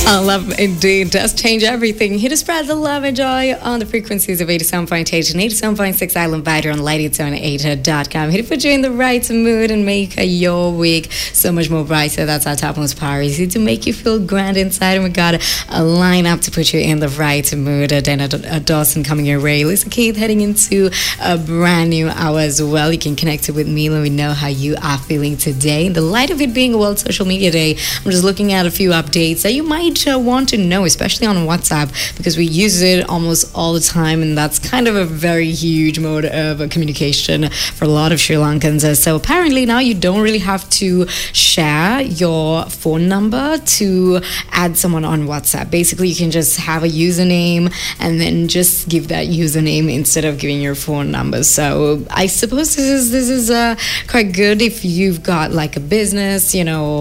Love indeed does change everything. Here to spread the love and joy on the frequencies of 87.8 and 87.6 Island Vider on lightitson8.com. Here to put you in the right mood and make your week so much more brighter. That's our topmost priority, to make you feel grand inside. And we got a lineup to put you in the right mood. Dana Dawson coming your way. Lisa Keith heading into a brand new hour as well. You can connect with me. Let me know how you are feeling today. In the light of it being a World Social Media Day, I'm just looking at a few updates that you might want to know, especially on WhatsApp, because we use it almost all the time, and that's kind of a very huge mode of communication for a lot of Sri Lankans. So apparently now you don't really have to share your phone number to add someone on WhatsApp. Basically, you can just have a username and then just give that username instead of giving your phone number. So I suppose this is quite good if you've got like a business,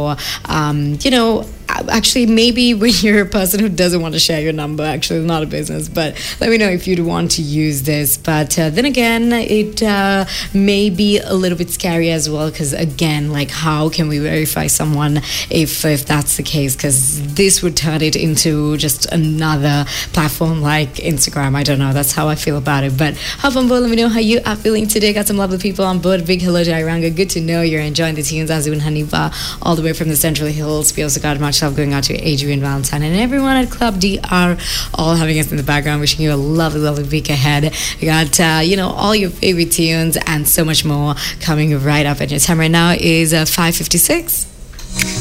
actually, maybe when you're a person who doesn't want to share your number, actually not a business, but let me know if you'd want to use this. But then again, it may be a little bit scary as well, because again, like, how can we verify someone if that's the case? Because this would turn it into just another platform like Instagram. I don't know. That's how I feel about it. But hop on board. Let me know how you are feeling today. Got some lovely people on board. Big hello to Iranga. Good to know you're enjoying the tunes. Azu and Hanifa all the way from the Central Hills. We also got much love going out to Adrian Valentine and everyone at Club DR, all having us in the background, wishing you a lovely, lovely week ahead. We got, all your favorite tunes and so much more coming right up. And your time right now is 5:56.